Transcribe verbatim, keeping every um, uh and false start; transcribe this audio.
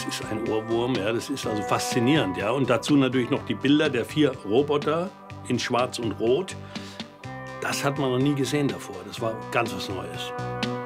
ist ein Ohrwurm, ja, das ist also faszinierend. Ja. Und dazu natürlich noch die Bilder der vier Roboter in Schwarz und Rot. Das hat man noch nie gesehen davor. Das war ganz was Neues.